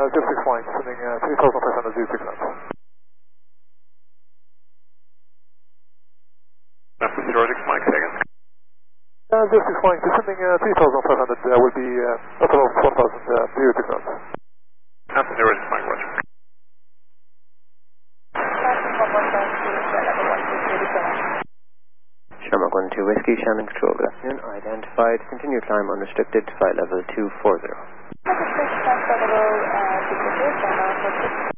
06 flying, sending 3,500 06 knots. Number 06 Mike, second. 06 flying, descending 3,500 will be a total of 1,000 06 knots. Number 06 Mike, roger. Shamrock 12 Whiskey, Shannon Control, good afternoon. Identified, continue climb unrestricted, flight level 240.